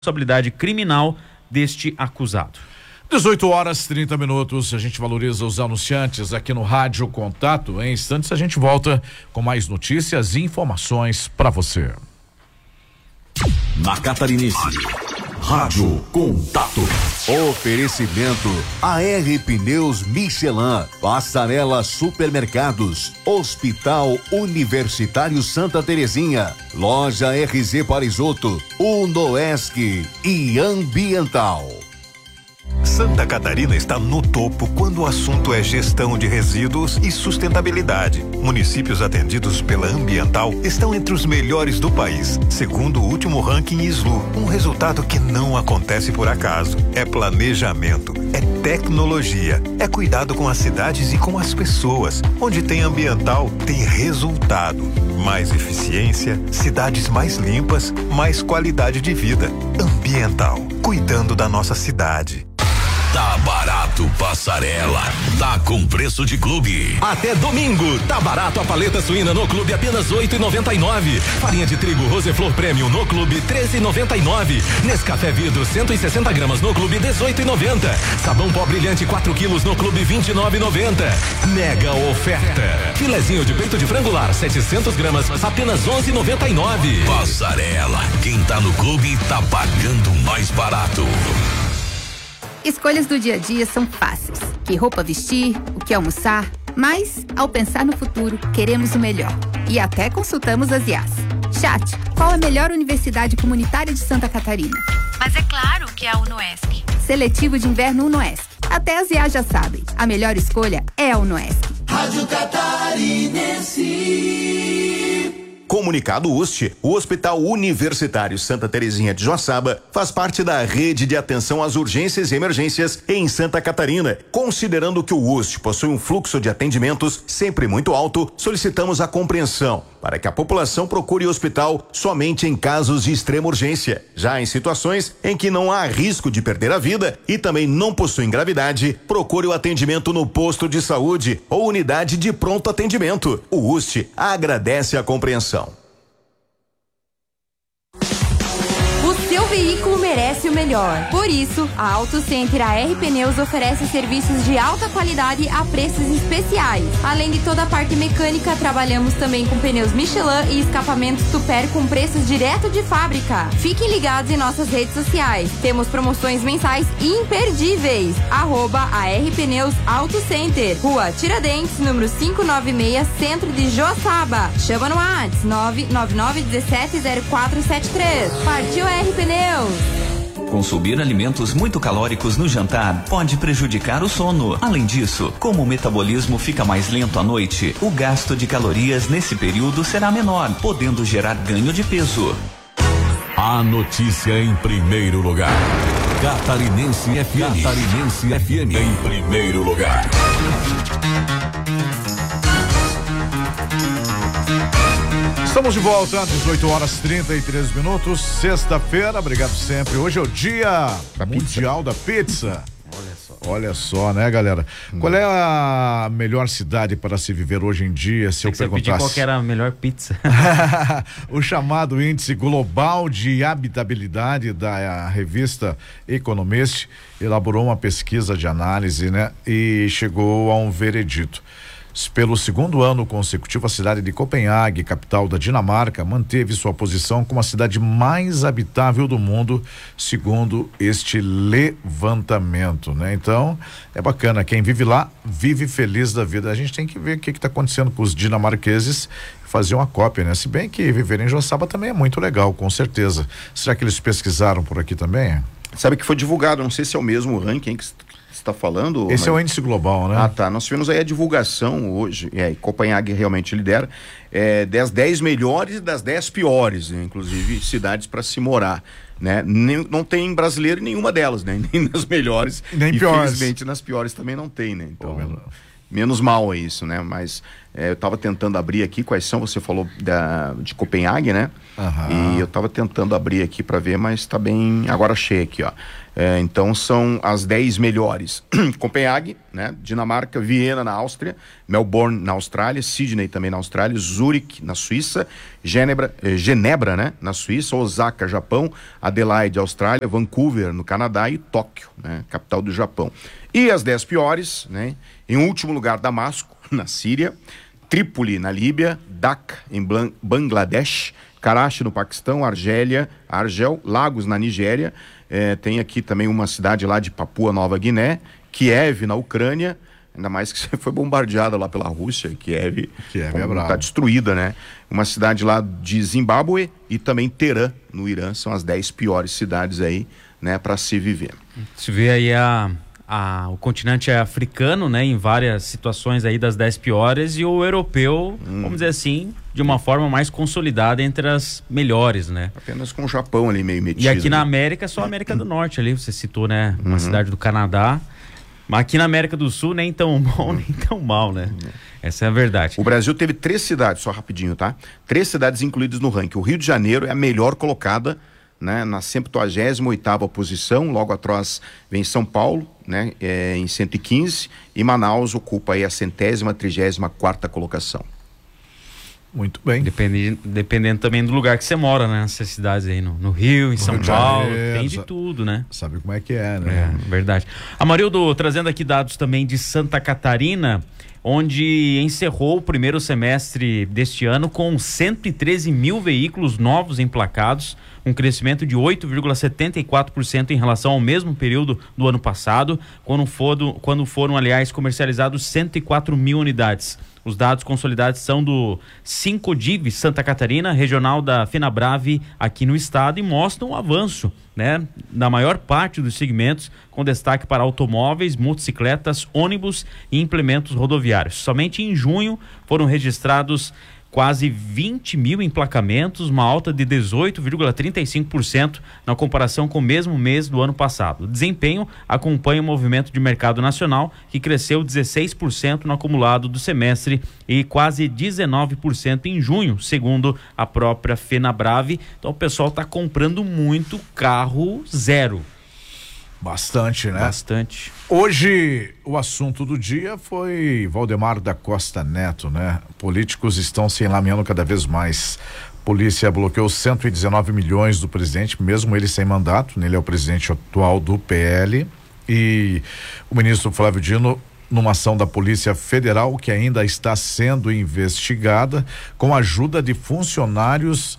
responsabilidade criminal deste acusado. 18h30. A gente valoriza os anunciantes aqui no Rádio Contato. Em instantes a gente volta com mais notícias e informações para você. Na Catarinense, Rádio Contato. Oferecimento AR Pneus Michelin, Passarela Supermercados, Hospital Universitário Santa Terezinha, Loja RZ Parisoto, Unoesc e Ambiental. Santa Catarina está no topo quando o assunto é gestão de resíduos e sustentabilidade. Municípios atendidos pela Ambiental estão entre os melhores do país, segundo o último ranking SLU. Um resultado que não acontece por acaso. É planejamento, é tecnologia, é cuidado com as cidades e com as pessoas. Onde tem Ambiental, tem resultado. Mais eficiência, cidades mais limpas, mais qualidade de vida. Ambiental, cuidando da nossa cidade. Tá barato Passarela, tá com preço de clube. Até domingo, tá barato a paleta suína no clube apenas R$8,99. Farinha de trigo Roseflor Premium no clube R$13,99. Nescafé vidro 160 gramas no clube R$18,90. Sabão pó brilhante 4 quilos no clube R$29,90. Mega oferta. Filezinho de peito de frango lar 700 gramas apenas R$11,99. Passarela, quem tá no clube tá pagando mais barato. Escolhas do dia a dia são fáceis. Que roupa vestir, o que almoçar, mas, ao pensar no futuro, queremos o melhor. E até consultamos as IAs. Chat, qual a melhor universidade comunitária de Santa Catarina? Mas é claro que é a Unoesc. Seletivo de inverno Unoesc. Até as IAs já sabem. A melhor escolha é a Unoesc. Rádio Catarinense. Comunicado UST, o Hospital Universitário Santa Terezinha de Joaçaba faz parte da rede de atenção às urgências e emergências em Santa Catarina. Considerando que o UST possui um fluxo de atendimentos sempre muito alto, solicitamos a compreensão para que a população procure o hospital somente em casos de extrema urgência. Já em situações em que não há risco de perder a vida e também não possui gravidade, procure o atendimento no posto de saúde ou unidade de pronto atendimento. O UST agradece a compreensão. O seu veículo merece o melhor. Por isso, a Auto Center AR Pneus oferece serviços de alta qualidade a preços especiais. Além de toda a parte mecânica, trabalhamos também com pneus Michelin e escapamentos Super com preços direto de fábrica. Fiquem ligados em nossas redes sociais. Temos promoções mensais imperdíveis. @AR Pneus Auto Center, Rua Tiradentes, número 596, Centro de Joaçaba. Chama no WhatsApp 999170473. Partiu AR Pneus. Consumir alimentos muito calóricos no jantar pode prejudicar o sono. Além disso, como o metabolismo fica mais lento à noite, o gasto de calorias nesse período será menor, podendo gerar ganho de peso. A notícia em primeiro lugar. Catarinense FM. Catarinense FM em primeiro lugar. Estamos de volta, 18h33. Sexta-feira, obrigado sempre. Hoje é o dia mundial da pizza. Olha só, né, galera? Qual é a melhor cidade para se viver hoje em dia, se eu perguntasse? Qual que era a melhor pizza? O chamado Índice Global de Habitabilidade da revista Economist elaborou uma pesquisa de análise, né? E chegou a um veredito. Pelo segundo ano consecutivo, a cidade de Copenhague, capital da Dinamarca, manteve sua posição como a cidade mais habitável do mundo, segundo este levantamento, né? Então, é bacana, quem vive lá, vive feliz da vida. A gente tem que ver o que está acontecendo com os dinamarqueses, fazer uma cópia, né? Se bem que viver em Joaçaba também é muito legal, com certeza. Será que eles pesquisaram por aqui também? Sabe que foi divulgado, não sei se é o mesmo ranking que está falando. Esse é o índice global, né? Ah, tá. Nós tivemos aí a divulgação hoje, Copenhague realmente lidera, das 10 melhores e das 10 piores, né? Inclusive cidades para se morar, né? Não tem brasileiro em nenhuma delas, né? Nem nas melhores, nem piores. Infelizmente nas piores também não tem, né? Então, menos mal é isso, né? Mas Eu estava tentando abrir aqui quais são, você falou de Copenhague, né? E eu estava tentando abrir aqui para ver, mas está bem, agora achei aqui, ó. Então são as 10 melhores. Copenhague, né? Dinamarca, Viena na Áustria, Melbourne na Austrália, Sydney também na Austrália, Zurique na Suíça, Genebra, né? Na Suíça, Osaka, Japão, Adelaide, Austrália, Vancouver no Canadá e Tóquio, né? Capital do Japão. E as 10 piores, né? Em último lugar, Damasco, na Síria, Trípoli na Líbia, Dhaka em Bangladesh, Karachi no Paquistão, Argel, Lagos na Nigéria, tem aqui também uma cidade lá de Papua Nova Guiné, Kiev na Ucrânia, ainda mais que foi bombardeada lá pela Rússia, Kiev está destruída, né? Uma cidade lá de Zimbábue e também Teherã no Irã, são as 10 piores cidades aí, né, para se viver. Se vê aí o continente africano, né, em várias situações aí das 10 piores, e o europeu, vamos dizer assim, de uma forma mais consolidada entre as melhores, né? Apenas com o Japão ali meio metido. E aqui na América, só a América do Norte ali, você citou, né, uma cidade do Canadá, mas aqui na América do Sul nem tão bom, nem tão mal, né? Essa é a verdade. O Brasil teve 3 cidades, só rapidinho, tá? 3 cidades incluídas no ranking. O Rio de Janeiro é a melhor colocada, né, na 178ª posição, logo atrás vem São Paulo, né, em 115, e Manaus ocupa aí a 134ª colocação. Muito bem. Dependendo também do lugar que você mora, né, nessas cidades aí, no Rio, em São Paulo, tem de tudo, né? Sabe como é que é, né? É, verdade. Amarildo, trazendo aqui dados também de Santa Catarina, onde encerrou o primeiro semestre deste ano com 113 mil veículos novos emplacados, um crescimento de 8,74% em relação ao mesmo período do ano passado, quando foram, aliás, comercializados 104 mil unidades. Os dados consolidados são do Sincodiv Santa Catarina, regional da Fenabrave aqui no estado, e mostram o avanço, né, da maior parte dos segmentos, com destaque para automóveis, motocicletas, ônibus e implementos rodoviários. Somente em junho foram registrados quase 20 mil emplacamentos, uma alta de 18,35% na comparação com o mesmo mês do ano passado. O desempenho acompanha o movimento de mercado nacional, que cresceu 16% no acumulado do semestre e quase 19% em junho, segundo a própria Fenabrave. Então o pessoal está comprando muito carro zero. Bastante, né? Bastante. Hoje, o assunto do dia foi Valdemar da Costa Neto, né? Políticos estão se enlameando cada vez mais. Polícia bloqueou 119 milhões do presidente, mesmo ele sem mandato, ele é o presidente atual do PL, e o ministro Flávio Dino, numa ação da Polícia Federal, que ainda está sendo investigada, com a ajuda de funcionários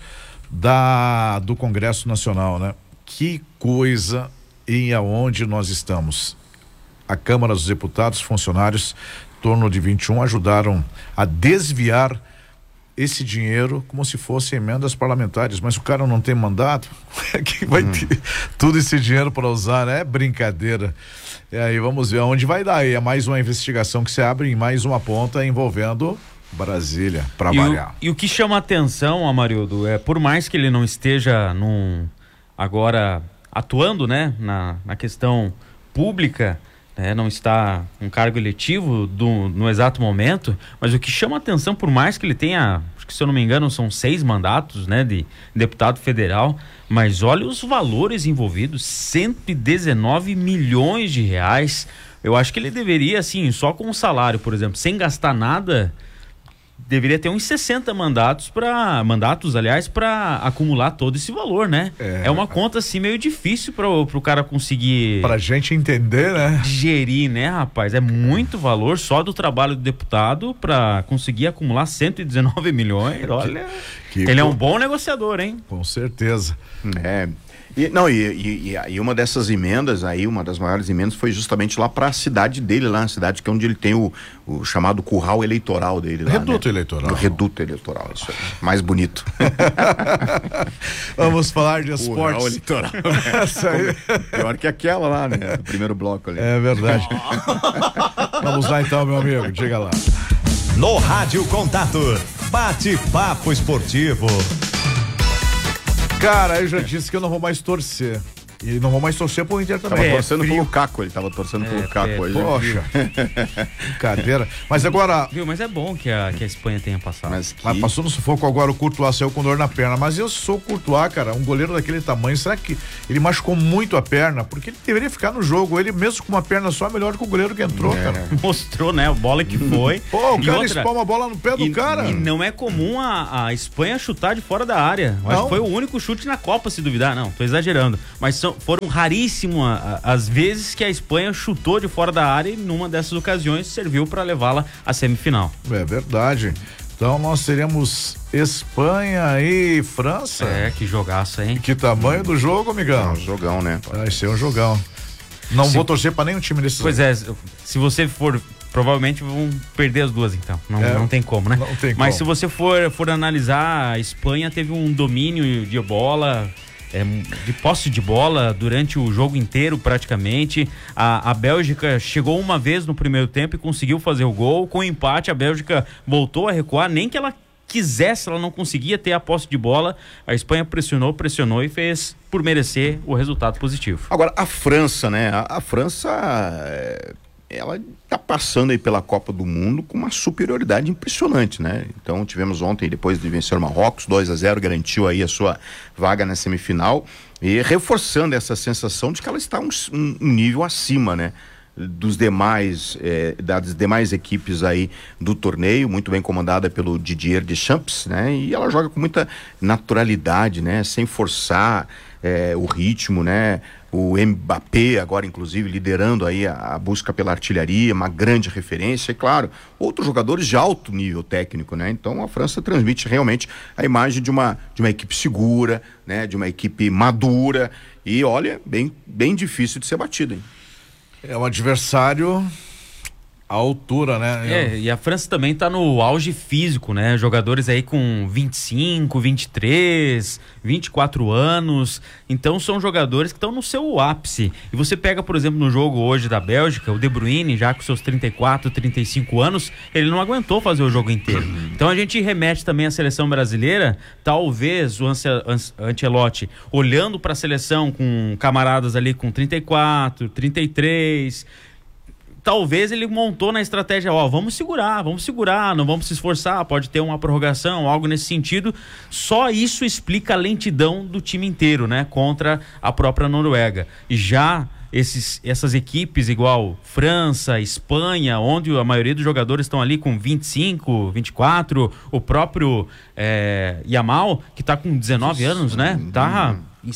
do Congresso Nacional, né? Que coisa. E aonde nós estamos? A Câmara dos Deputados, funcionários, em torno de 21, ajudaram a desviar esse dinheiro como se fossem emendas parlamentares, mas o cara não tem mandato, que vai ter todo esse dinheiro para usar, né? É brincadeira. E aí vamos ver aonde vai dar. E é mais uma investigação que se abre em mais uma ponta envolvendo Brasília, para variar. E o que chama a atenção, Amarildo, por mais que ele não esteja agora atuando, né, na questão pública, né, não está um cargo eletivo no exato momento, mas o que chama a atenção, por mais que ele tenha, acho que se eu não me engano são 6 mandatos, né, de deputado federal, mas olha os valores envolvidos, 119 milhões de reais. Eu acho que ele deveria, assim, só com o salário, por exemplo, sem gastar nada, deveria ter uns 60 mandatos para acumular todo esse valor, né? É uma conta assim meio difícil pro cara conseguir. Pra gente entender, né? Digerir, né, rapaz? É muito valor só do trabalho do deputado para conseguir acumular 119 milhões. Olha, ele é um bom negociador, hein? Com certeza. E uma dessas emendas aí, uma das maiores emendas foi justamente lá para a cidade dele, lá, a cidade que é onde ele tem o chamado curral eleitoral dele. Reduto eleitoral. O reduto eleitoral, isso aí. Mais bonito. Vamos falar de esportes. Curral eleitoral. Pior que aquela lá, né? Do primeiro bloco ali. É verdade. Vamos lá então, meu amigo, diga lá. No Rádio Contato, bate-papo esportivo. Cara, eu já disse que eu não vou mais torcer. E não vou mais torcer pro Inter também. Tava torcendo pelo Caco, ele tava torcendo pelo Caco hoje. Poxa, brincadeira. Mas agora... Viu, mas é bom que a Espanha tenha passado. Mas passou no sufoco agora, o Courtois saiu com dor na perna. Mas eu sou o Courtois, cara, um goleiro daquele tamanho, será que ele machucou muito a perna? Porque ele deveria ficar no jogo, ele mesmo com uma perna só é melhor que o goleiro que entrou, cara. Mostrou, né, a bola que foi. Pô, o cara espalma a bola no pé do cara. E não é comum a Espanha chutar de fora da área. Acho que foi o único chute na Copa, se duvidar. Não, tô exagerando. Mas foram raríssimas as vezes que a Espanha chutou de fora da área e numa dessas ocasiões serviu para levá-la à semifinal. É verdade. Então nós teremos Espanha e França. Que jogaço, hein? Que tamanho do jogo, amigão? Jogão, né? Vai ser um jogão. Não vou torcer para nenhum time desse. Pois é, se você for, provavelmente vão perder as duas, então. Não tem como, né? Não tem Mas como. se você for analisar, a Espanha teve um domínio de bola, de posse de bola durante o jogo inteiro praticamente. A Bélgica chegou uma vez no primeiro tempo e conseguiu fazer o gol. Com o empate, a Bélgica voltou a recuar, nem que ela quisesse, ela não conseguia ter a posse de bola. A Espanha pressionou e fez por merecer o resultado positivo. Agora, a França, né? A França, ela tá passando aí pela Copa do Mundo com uma superioridade impressionante, né? Então tivemos ontem, depois de vencer o Marrocos, 2-0, garantiu aí a sua vaga na semifinal e reforçando essa sensação de que ela está um nível acima, né? Das demais equipes aí do torneio, muito bem comandada pelo Didier Deschamps, né? E ela joga com muita naturalidade, né? Sem forçar o ritmo, né? O Mbappé agora, inclusive, liderando aí a busca pela artilharia, uma grande referência, e claro, outros jogadores de alto nível técnico, né? Então a França transmite realmente a imagem de uma equipe segura, né? De uma equipe madura e, olha, bem difícil de ser batida, hein? É um adversário à altura, né? E a França também tá no auge físico, né? Jogadores aí com 25, 23, 24 anos. Então são jogadores que estão no seu ápice. E você pega, por exemplo, no jogo hoje da Bélgica, o De Bruyne, já com seus 34, 35 anos, ele não aguentou fazer o jogo inteiro. Então a gente remete também à seleção brasileira, talvez o Ancelotti olhando para a seleção com camaradas ali com 34, 33... Talvez ele montou na estratégia, vamos segurar, não vamos se esforçar, pode ter uma prorrogação, algo nesse sentido. Só isso explica a lentidão do time inteiro, né? Contra a própria Noruega. E já essas equipes igual França, Espanha, onde a maioria dos jogadores estão ali com 25, 24, o próprio Yamal, que está com 19 anos, né? Tá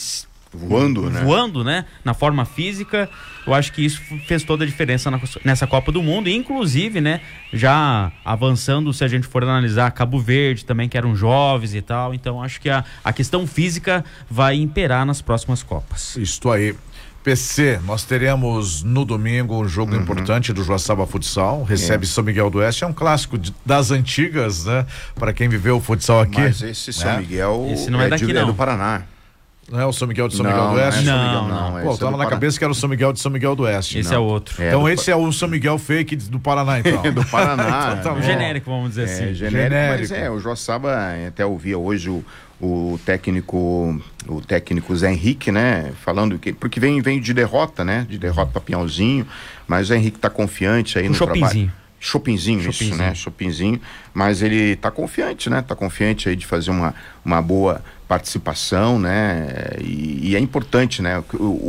voando, né? Na forma física. Eu acho que isso fez toda a diferença nessa Copa do Mundo, e inclusive, né, já avançando, se a gente for analisar Cabo Verde também, que eram jovens e tal, então acho que a questão física vai imperar nas próximas Copas. Isso aí. PC, nós teremos no domingo um jogo importante do Joaçaba Futsal, recebe São Miguel do Oeste, é um clássico das antigas, né, para quem viveu o futsal aqui. Mas esse São Miguel esse não é daqui, não. É do Paraná. Não é o São Miguel de São Miguel do Oeste? Não. Pô, tava na cabeça que era o São Miguel de São Miguel do Oeste. Esse é outro. Então esse é o São Miguel fake do Paraná, então. Do Paraná. Então, genérico, vamos dizer assim. Genérico. Mas o Joaçaba, até ouvia hoje o técnico Zé Henrique, né? Falando que, porque vem de derrota, né? De derrota para Pinhalzinho, mas o Zé Henrique tá confiante aí no trabalho. Chopinzinho, isso, né? Chopinzinho, mas ele tá confiante, né? Tá confiante aí de fazer uma boa participação, né? E é importante, né?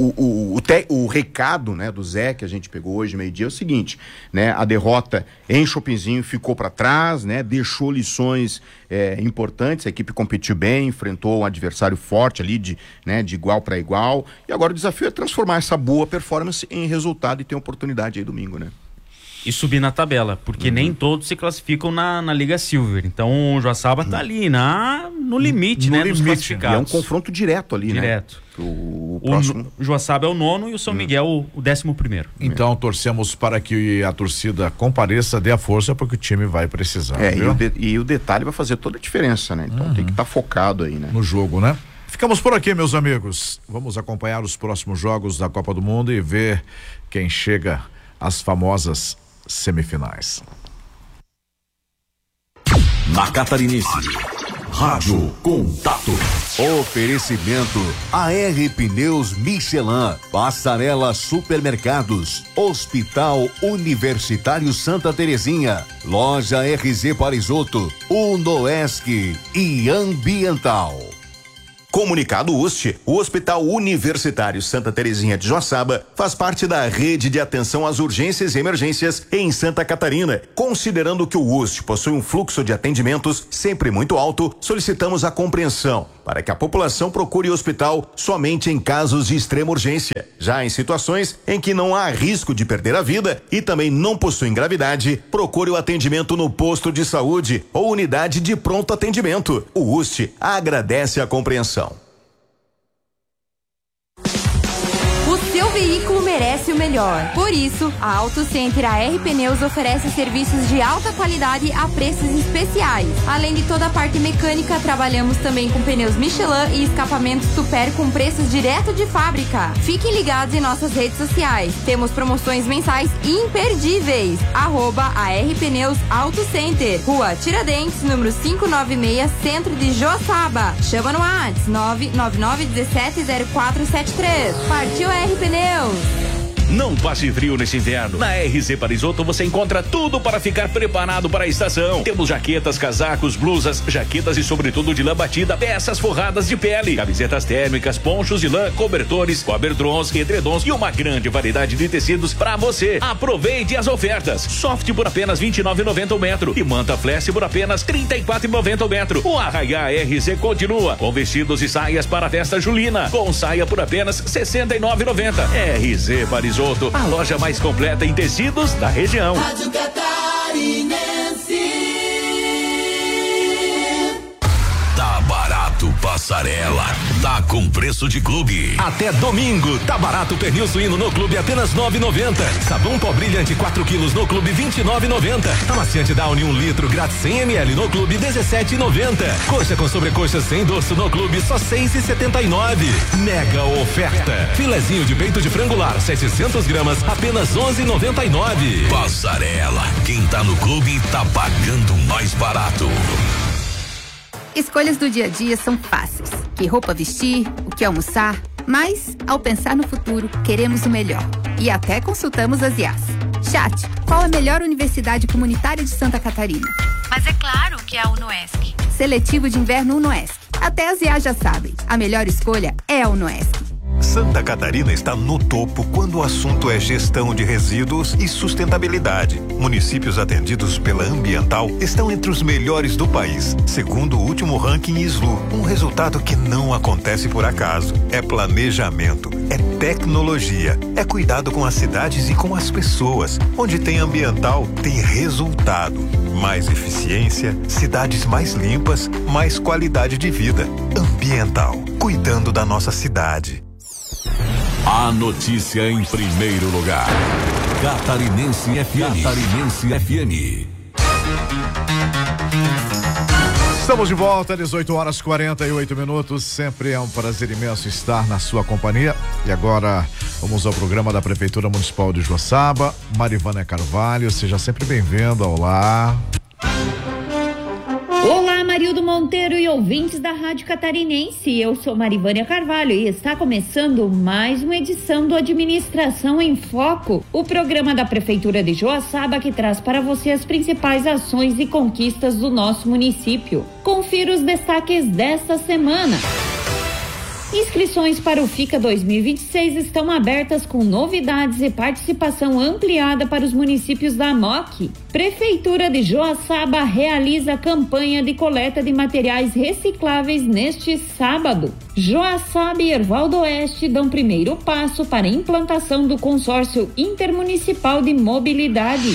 O recado, né, do Zé que a gente pegou hoje meio-dia é o seguinte, né? A derrota em Chopinzinho ficou para trás, né? Deixou lições importantes, a equipe competiu bem, enfrentou um adversário forte ali de igual para igual, e agora o desafio é transformar essa boa performance em resultado e ter oportunidade aí domingo, né? E subir na tabela, porque nem todos se classificam na Liga Silver. Então o Joaçaba tá ali no limite, né? Dos classificados. E é um confronto direto ali, direto. Né? O próximo... Joaçaba é o 9º e o São Miguel o 11º. Então torcemos para que a torcida compareça, dê a força, porque o time vai precisar. E o detalhe vai fazer toda a diferença, né? Então tem que estar focado aí, né? No jogo, né? Ficamos por aqui, meus amigos. Vamos acompanhar os próximos jogos da Copa do Mundo e ver quem chega às famosas semifinais. Na Catarinense, Rádio Contato. Oferecimento AR Pneus Michelin, Passarela Supermercados, Hospital Universitário Santa Terezinha, Loja RZ Parisoto, Unoesc e Ambiental. Comunicado UST, o Hospital Universitário Santa Terezinha de Joaçaba faz parte da rede de atenção às urgências e emergências em Santa Catarina. Considerando que o UST possui um fluxo de atendimentos sempre muito alto, solicitamos a compreensão para que a população procure o hospital somente em casos de extrema urgência. Já em situações em que não há risco de perder a vida e também não possui gravidade, procure o atendimento no posto de saúde ou unidade de pronto atendimento. O UST agradece a compreensão. Seu veículo merece o melhor. Por isso, a Auto Center AR Pneus oferece serviços de alta qualidade a preços especiais. Além de toda a parte mecânica, trabalhamos também com pneus Michelin e escapamentos Super com preços direto de fábrica. Fiquem ligados em nossas redes sociais. Temos promoções mensais imperdíveis. @AR Pneus Auto Center, Rua Tiradentes, número 596, Centro de Joaçaba. Chama no WhatsApp 999170473. Partiu AR Pneus. Não passe frio nesse inverno. Na RZ Parisoto você encontra tudo para ficar preparado para a estação. Temos jaquetas, casacos, blusas, jaquetas e sobretudo de lã batida, peças forradas de pele, camisetas térmicas, ponchos de lã, cobertores, coberdrons, edredons e uma grande variedade de tecidos para você. Aproveite as ofertas. Soft por apenas R$ 29,90 o metro e manta flash por apenas R$ 34,90 o metro. O Arraiá RZ continua com vestidos e saias para a festa julina, com saia por apenas R$ 69,90. RZ Parisoto, a loja mais completa em tecidos da região. Rádio Catarinense. Tá barato, Passarela. Tá com preço de clube. Até domingo, tá barato o pernil suíno no clube apenas R$ 9,90. Sabão pó brilhante 4 quilos no clube R$ 29,90. Amaciante Downy 1 litro grátis 100 ml no clube R$ 17,90. Coxa com sobrecoxa sem dorso no clube só R$ 6,79. Mega oferta. Filezinho de peito de frangular 700 gramas apenas R$ 11,99. Passarela. Quem tá no clube tá pagando mais barato. Escolhas do dia a dia são fáceis. Que roupa vestir, o que almoçar, mas, ao pensar no futuro, queremos o melhor. E até consultamos as IAs. Chat, qual a melhor universidade comunitária de Santa Catarina? Mas é claro que é a UNOESC. Seletivo de inverno UNOESC. Até as IAs já sabem. A melhor escolha é a UNOESC. Santa Catarina está no topo quando o assunto é gestão de resíduos e sustentabilidade. Municípios atendidos pela Ambiental estão entre os melhores do país, segundo o último ranking SLU. Um resultado que não acontece por acaso. É planejamento, é tecnologia, é cuidado com as cidades e com as pessoas. Onde tem Ambiental, tem resultado. Mais eficiência, cidades mais limpas, mais qualidade de vida. Ambiental, cuidando da nossa cidade. A notícia em primeiro lugar. Catarinense FM. Catarinense FM. Estamos de volta, 18h48. Sempre é um prazer imenso estar na sua companhia. E agora vamos ao programa da Prefeitura Municipal de Joaçaba. Marivânia Carvalho, seja sempre bem-vinda. Olá. Olá, Marildo Monteiro e ouvintes da Rádio Catarinense. Eu sou Marivânia Carvalho e está começando mais uma edição do Administração em Foco, o programa da Prefeitura de Joaçaba que traz para você as principais ações e conquistas do nosso município. Confira os destaques desta semana. Inscrições para o FICA 2026 estão abertas com novidades e participação ampliada para os municípios da MOC. Prefeitura de Joaçaba realiza campanha de coleta de materiais recicláveis neste sábado. Joaçaba e Erval do Oeste dão primeiro passo para a implantação do Consórcio Intermunicipal de Mobilidade.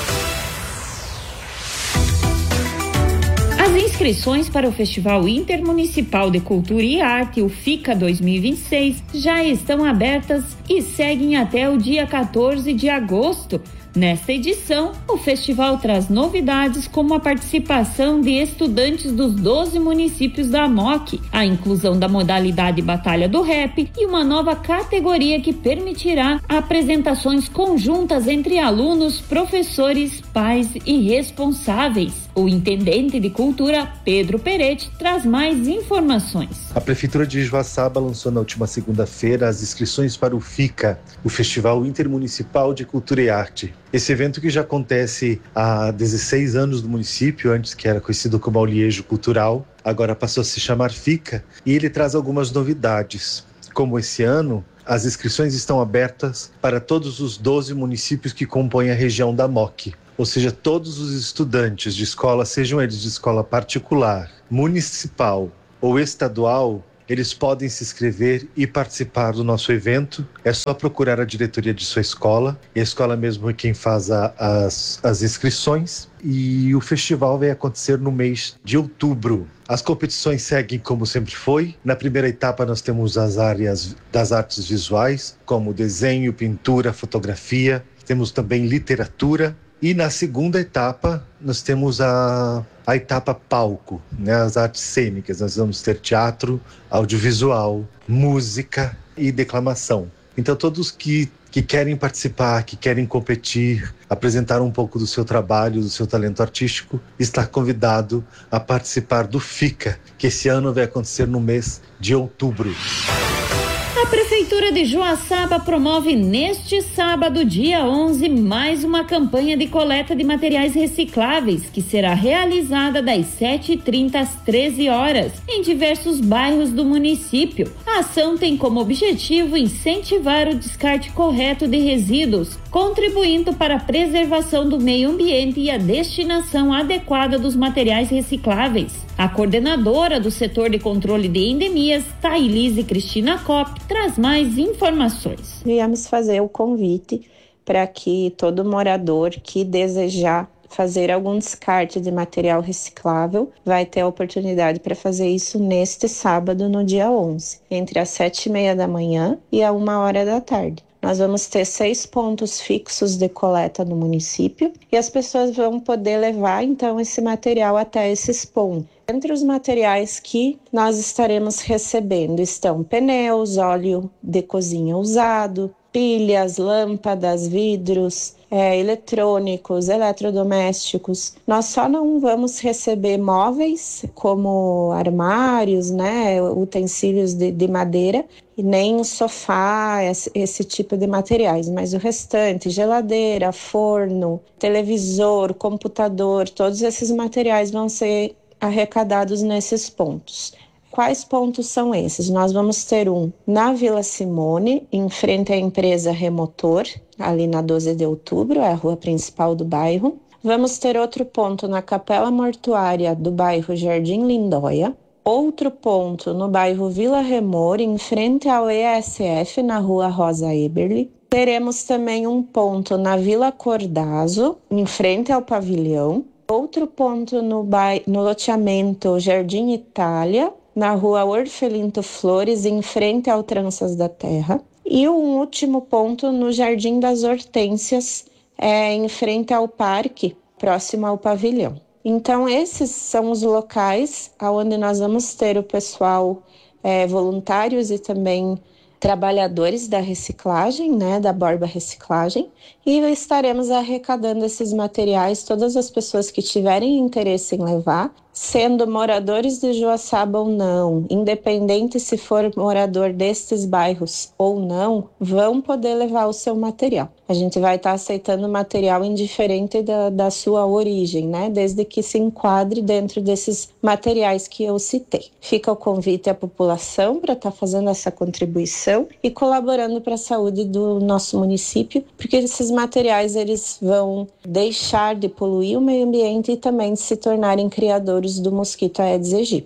As inscrições para o Festival Intermunicipal de Cultura e Arte, o FICA 2026, já estão abertas e seguem até o dia 14 de agosto. Nesta edição, o festival traz novidades como a participação de estudantes dos 12 municípios da AMOC, a inclusão da modalidade Batalha do Rap e uma nova categoria que permitirá apresentações conjuntas entre alunos, professores, pais e responsáveis. O intendente de cultura, Pedro Peretti, traz mais informações. A Prefeitura de Joaçaba lançou na última segunda-feira as inscrições para o FICA, o Festival Intermunicipal de Cultura e Arte. Esse evento que já acontece há 16 anos no município, antes que era conhecido como Auliejo Cultural, agora passou a se chamar FICA, e ele traz algumas novidades. Como esse ano, as inscrições estão abertas para todos os 12 municípios que compõem a região da AMOC. Ou seja, todos os estudantes de escola, sejam eles de escola particular, municipal ou estadual, eles podem se inscrever e participar do nosso evento. É só procurar a diretoria de sua escola. E a escola mesmo é quem faz as inscrições. E o festival vai acontecer no mês de outubro. As competições seguem como sempre foi. Na primeira etapa nós temos as áreas das artes visuais, como desenho, pintura, fotografia. Temos também literatura. E na segunda etapa, nós temos a etapa palco, né? As artes cênicas. Nós vamos ter teatro, audiovisual, música e declamação. Então, todos que querem participar, que querem competir, apresentar um pouco do seu trabalho, do seu talento artístico, está convidado a participar do FICA, que esse ano vai acontecer no mês de outubro. A Prefeitura de Joaçaba promove neste sábado, dia 11, mais uma campanha de coleta de materiais recicláveis, que será realizada das 7h30 às 13 horas, em diversos bairros do município. A ação tem como objetivo incentivar o descarte correto de resíduos, contribuindo para a preservação do meio ambiente e a destinação adequada dos materiais recicláveis. A coordenadora do setor de controle de endemias, Thailise Cristina Kopp, traz mais informações. Viemos fazer o convite para que todo morador que desejar fazer algum descarte de material reciclável vai ter a oportunidade para fazer isso neste sábado, no dia 11, entre as 7h30 da manhã e a 1h da tarde. Nós vamos ter 6 pontos fixos de coleta no município e as pessoas vão poder levar, então, esse material até esses pontos. Entre os materiais que nós estaremos recebendo estão pneus, óleo de cozinha usado, pilhas, lâmpadas, vidros, eletrônicos, eletrodomésticos. Nós só não vamos receber móveis como armários, né, utensílios de madeira, e nem sofá, esse tipo de materiais, mas o restante, geladeira, forno, televisor, computador, todos esses materiais vão ser arrecadados nesses pontos. Quais pontos são esses? Nós vamos ter um na Vila Simone, em frente à empresa Remotor, ali na 12 de outubro, é a rua principal do bairro. Vamos ter outro ponto na Capela Mortuária do bairro Jardim Lindóia. Outro ponto no bairro Vila Remor, em frente ao ESF, na rua Rosa Eberle. Teremos também um ponto na Vila Cordazo, em frente ao pavilhão. Outro ponto no loteamento Jardim Itália, na rua Orfelinto Flores, em frente ao Tranças da Terra. E um último ponto no Jardim das Hortênsias, em frente ao parque, próximo ao pavilhão. Então, esses são os locais onde nós vamos ter o pessoal voluntários e também trabalhadores da reciclagem, né, da Borba Reciclagem, e estaremos arrecadando esses materiais, todas as pessoas que tiverem interesse em levar, sendo moradores de Joaçaba ou não, independente se for morador destes bairros ou não, vão poder levar o seu material. A gente vai estar aceitando material indiferente da sua origem, né? Desde que se enquadre dentro desses materiais que eu citei. Fica o convite à população para estar fazendo essa contribuição e colaborando para a saúde do nosso município, porque esses materiais eles vão deixar de poluir o meio ambiente e também de se tornarem criadores do mosquito Aedes aegypti.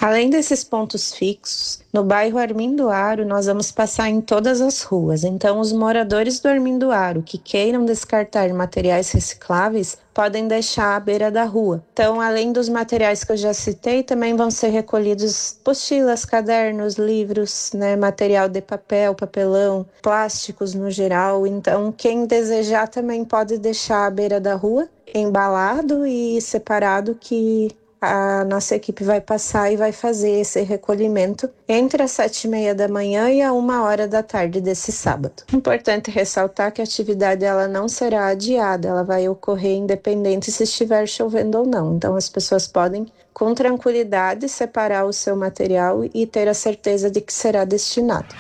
Além desses pontos fixos, no bairro Armindoaro nós vamos passar em todas as ruas. Então, os moradores do Armindoaro que queiram descartar materiais recicláveis podem deixar à beira da rua. Então, além dos materiais que eu já citei, também vão ser recolhidos postilas, cadernos, livros, né, material de papel, papelão, plásticos no geral. Então, quem desejar também pode deixar à beira da rua, embalado e separado, que a nossa equipe vai passar e vai fazer esse recolhimento entre as 7h30 da manhã e a 1h da tarde desse sábado. Importante ressaltar que a atividade ela não será adiada, ela vai ocorrer independente se estiver chovendo ou não. Então as pessoas podem, com tranquilidade, separar o seu material e ter a certeza de que será destinado.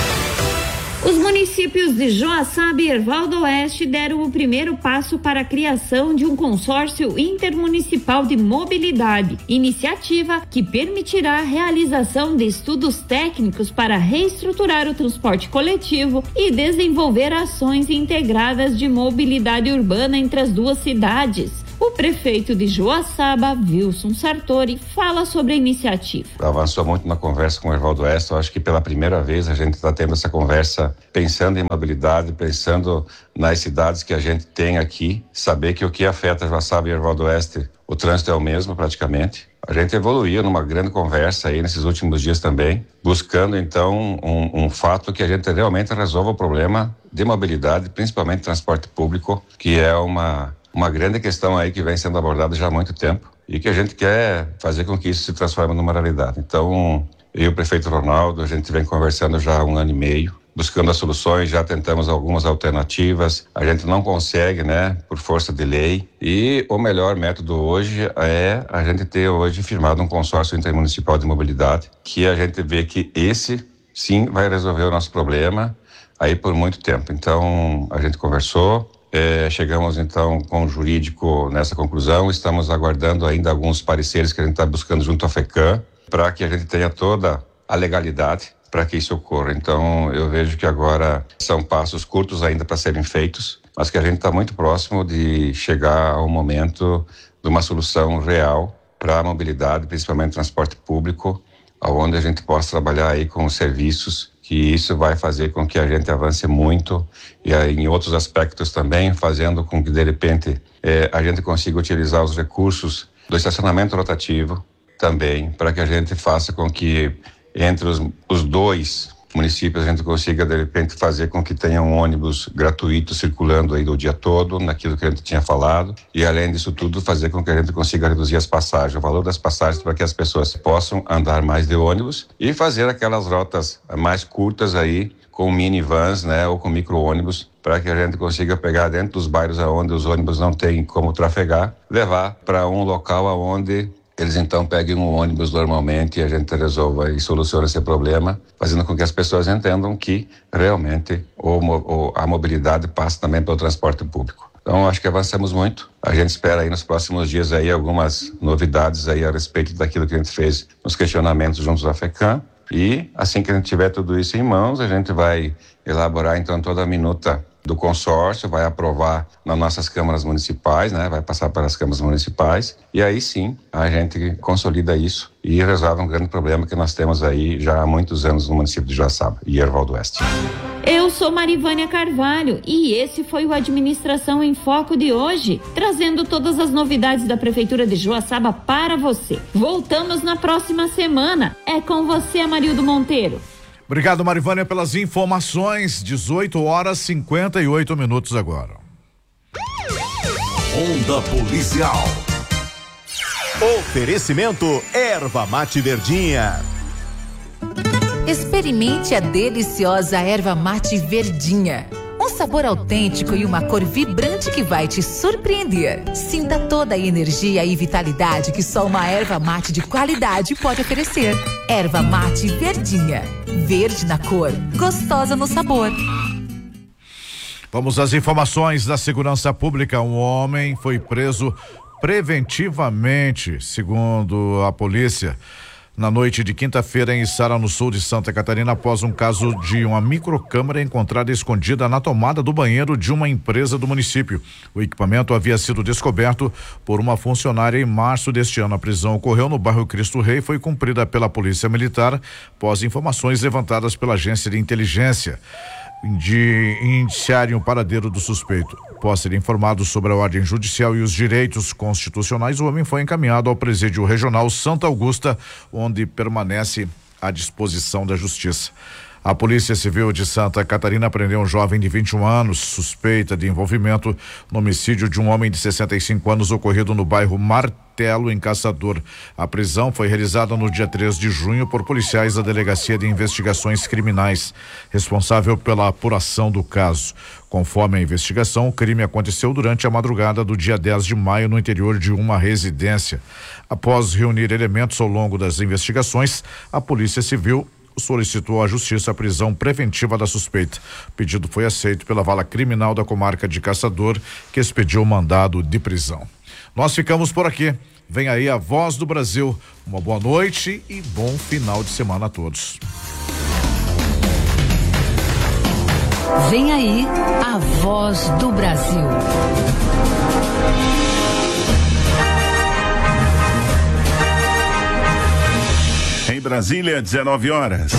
Os municípios de Joaçaba e Erval do Oeste deram o primeiro passo para a criação de um consórcio intermunicipal de mobilidade, iniciativa que permitirá a realização de estudos técnicos para reestruturar o transporte coletivo e desenvolver ações integradas de mobilidade urbana entre as duas cidades. O prefeito de Joaçaba, Wilson Sartori, fala sobre a iniciativa. Avançou muito na conversa com o Erval do Oeste. Eu acho que pela primeira vez a gente está tendo essa conversa pensando em mobilidade, pensando nas cidades que a gente tem aqui, saber que o que afeta Joaçaba e Erval do Oeste, o trânsito é o mesmo praticamente. A gente evoluiu numa grande conversa aí nesses últimos dias também, buscando então um fato que a gente realmente resolva o problema de mobilidade, principalmente transporte público, que é uma grande questão aí que vem sendo abordada já há muito tempo e que a gente quer fazer com que isso se transforme numa realidade. Então, eu e o prefeito Ronaldo, a gente vem conversando já há 1 ano e meio, buscando as soluções, já tentamos algumas alternativas, a gente não consegue, né, por força de lei, e o melhor método hoje é a gente ter hoje firmado um consórcio intermunicipal de mobilidade, que a gente vê que esse, sim, vai resolver o nosso problema aí por muito tempo. Então, a gente conversou, chegamos então com o jurídico nessa conclusão, estamos aguardando ainda alguns pareceres que a gente está buscando junto à FECAM para que a gente tenha toda a legalidade para que isso ocorra. Então eu vejo que agora são passos curtos ainda para serem feitos, mas que a gente está muito próximo de chegar ao momento de uma solução real para a mobilidade, principalmente transporte público, onde a gente possa trabalhar aí com os serviços, que isso vai fazer com que a gente avance muito e aí, em outros aspectos também, fazendo com que de repente a gente consiga utilizar os recursos do estacionamento rotativo também, para que a gente faça com que entre os dois municípios a gente consiga de repente fazer com que tenha um ônibus gratuito circulando aí do dia todo, naquilo que a gente tinha falado, e além disso tudo fazer com que a gente consiga reduzir as passagens, o valor das passagens, para que as pessoas possam andar mais de ônibus e fazer aquelas rotas mais curtas aí com minivans, né, ou com micro-ônibus, para que a gente consiga pegar dentro dos bairros onde os ônibus não têm como trafegar, levar para um local onde eles então peguem um ônibus normalmente e a gente resolva e soluciona esse problema, fazendo com que as pessoas entendam que realmente a mobilidade passa também pelo transporte público. Então, acho que avançamos muito. A gente espera aí nos próximos dias aí algumas novidades aí a respeito daquilo que a gente fez nos questionamentos juntos à FECAM. E assim que a gente tiver tudo isso em mãos, a gente vai elaborar então toda a minuta do consórcio, vai aprovar nas nossas câmaras municipais, né? Vai passar para as câmaras municipais e aí sim a gente consolida isso e resolve um grande problema que nós temos aí já há muitos anos no município de Joaçaba e Erval do Oeste. Eu sou Marivânia Carvalho e esse foi o Administração em Foco de hoje, trazendo todas as novidades da Prefeitura de Joaçaba para você. Voltamos na próxima semana. É com você, Amarildo Monteiro. Obrigado, Marivânia, pelas informações. 18h58 agora. Onda Policial. Oferecimento Erva Mate Verdinha. Experimente a deliciosa Erva Mate Verdinha. Um sabor autêntico e uma cor vibrante que vai te surpreender. Sinta toda a energia e vitalidade que só uma erva mate de qualidade pode oferecer. Erva Mate Verdinha. Verde na cor, gostosa no sabor. Vamos às informações da segurança pública. Um homem foi preso preventivamente, segundo a polícia, na noite de quinta-feira em Içara, no sul de Santa Catarina, após um caso de uma microcâmera encontrada escondida na tomada do banheiro de uma empresa do município. O equipamento havia sido descoberto por uma funcionária em março deste ano. A prisão ocorreu no bairro Cristo Rei e foi cumprida pela Polícia Militar após informações levantadas pela Agência de Inteligência de iniciarem o paradeiro do suspeito. Após ser informado sobre a ordem judicial e os direitos constitucionais, o homem foi encaminhado ao Presídio Regional Santa Augusta, onde permanece à disposição da Justiça. A Polícia Civil de Santa Catarina prendeu um jovem de 21 anos, suspeita de envolvimento no homicídio de um homem de 65 anos ocorrido no bairro Martelo, em Caçador. A prisão foi realizada no dia 3 de junho por policiais da Delegacia de Investigações Criminais, responsável pela apuração do caso. Conforme a investigação, o crime aconteceu durante a madrugada do dia 10 de maio no interior de uma residência. Após reunir elementos ao longo das investigações, a Polícia Civil solicitou à Justiça a prisão preventiva da suspeita. O pedido foi aceito pela Vala Criminal da Comarca de Caçador, que expediu o mandado de prisão. Nós ficamos por aqui. Vem aí a Voz do Brasil. Uma boa noite e bom final de semana a todos. Vem aí a Voz do Brasil. Em Brasília, 19 horas.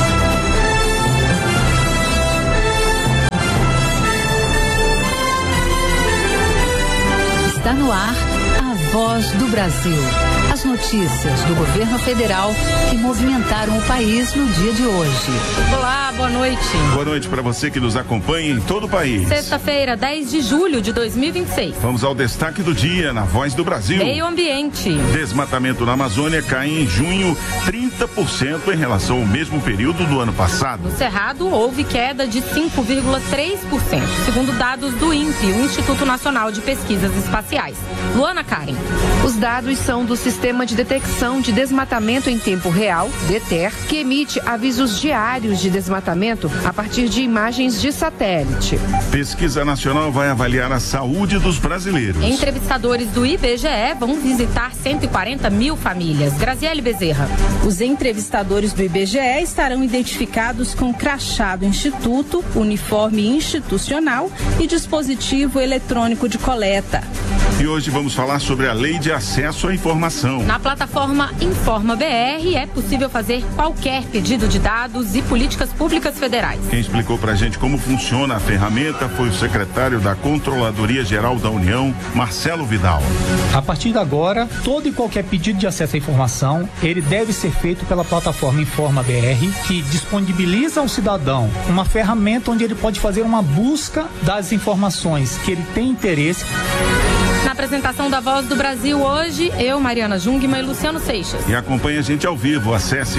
Está no ar a Voz do Brasil. As notícias do governo federal que movimentaram o país no dia de hoje. Olá, boa noite. Boa noite para você que nos acompanha em todo o país. Sexta-feira, 10 de julho de 2026. Vamos ao destaque do dia na Voz do Brasil. Meio ambiente. Desmatamento na Amazônia cai em junho 30% em relação ao mesmo período do ano passado. No Cerrado, houve queda de 5,3%, segundo dados do INPE, o Instituto Nacional de Pesquisas Espaciais. Luana Karen. Os dados são do Sistema de Detecção de Desmatamento em Tempo Real, DETER, que emite avisos diários de desmatamento a partir de imagens de satélite. Pesquisa Nacional vai avaliar a saúde dos brasileiros. Entrevistadores do IBGE vão visitar 140 mil famílias. Graziele Bezerra. Os entrevistadores do IBGE estarão identificados com crachá do Instituto, uniforme institucional e dispositivo eletrônico de coleta. E hoje vamos falar sobre a Lei de Acesso à Informação. Na plataforma Informa BR é possível fazer qualquer pedido de dados e políticas públicas federais. Quem explicou pra gente como funciona a ferramenta foi o secretário da Controladoria Geral da União, Marcelo Vidal. A partir de agora, todo e qualquer pedido de acesso à informação, ele deve ser feito pela plataforma Informa BR, que disponibiliza ao cidadão uma ferramenta onde ele pode fazer uma busca das informações que ele tem interesse. Na apresentação da Voz do Brasil hoje, eu, Mariana Jungmann e Luciano Seixas. E acompanhe a gente ao vivo. Acesse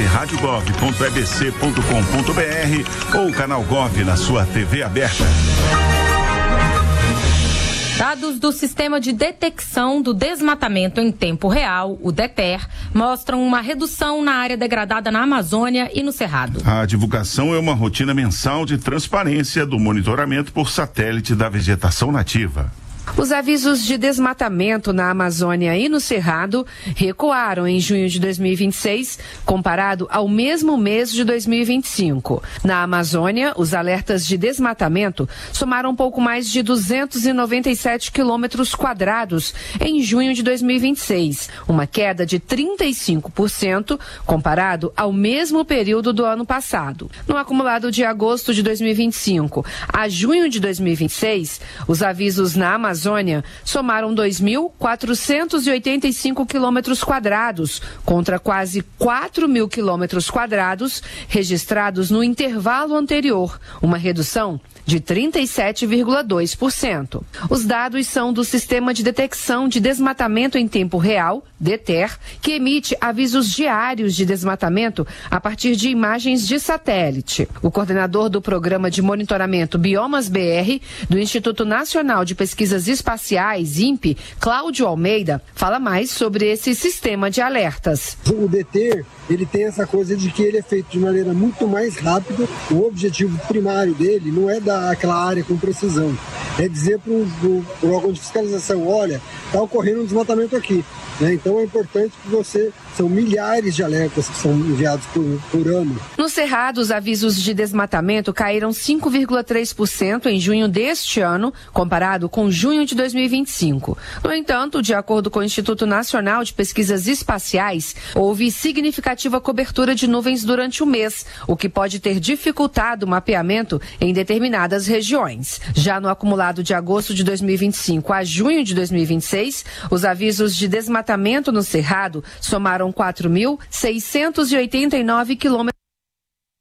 radiogov.ebc.com.br ou o canal Gov na sua TV aberta. Dados do Sistema de Detecção do Desmatamento em Tempo Real, o DETER, mostram uma redução na área degradada na Amazônia e no Cerrado. A divulgação é uma rotina mensal de transparência do monitoramento por satélite da vegetação nativa. Os avisos de desmatamento na Amazônia e no Cerrado recuaram em junho de 2026, comparado ao mesmo mês de 2025. Na Amazônia, os alertas de desmatamento somaram um pouco mais de 297 quilômetros quadrados em junho de 2026, uma queda de 35% comparado ao mesmo período do ano passado. No acumulado de agosto de 2025 a junho de 2026, os avisos na Amazônia somaram 2.485 quilômetros quadrados, contra quase 4.000 quilômetros quadrados registrados no intervalo anterior, uma redução de 37,2%. Os dados são do Sistema de Detecção de Desmatamento em Tempo Real, DETER, que emite avisos diários de desmatamento a partir de imagens de satélite. O coordenador do Programa de Monitoramento Biomas BR, do Instituto Nacional de Pesquisas Espaciais, INPE, Cláudio Almeida, fala mais sobre esse sistema de alertas. O DETER, ele tem essa coisa de que ele é feito de maneira muito mais rápida. O objetivo primário dele não é dar aquela área com precisão, é dizer para o órgão de fiscalização, olha, está ocorrendo um desmatamento aqui, né? Então é importante que você São milhares de alertas que são enviados por ano. No Cerrado, os avisos de desmatamento caíram 5,3% em junho deste ano, comparado com junho de 2025. No entanto, de acordo com o Instituto Nacional de Pesquisas Espaciais, houve significativa cobertura de nuvens durante o mês, o que pode ter dificultado o mapeamento em determinadas regiões. Já no acumulado de agosto de 2025 a junho de 2026, os avisos de desmatamento no Cerrado somaram 4.689 quilômetros